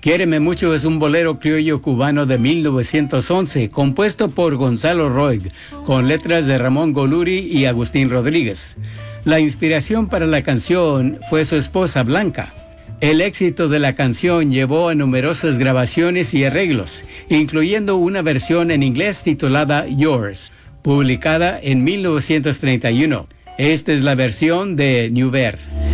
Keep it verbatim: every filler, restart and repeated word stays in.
Quiéreme mucho es un bolero criollo cubano de mil novecientos once, compuesto por Gonzalo Roig, con letras de Ramón Goluri y Agustín Rodríguez. La inspiración para la canción fue su esposa Blanca. El éxito de la canción llevó a numerosas grabaciones y arreglos, incluyendo una versión en inglés titulada Yours, publicada en mil novecientos treinta y uno. Esta es la versión de Newber.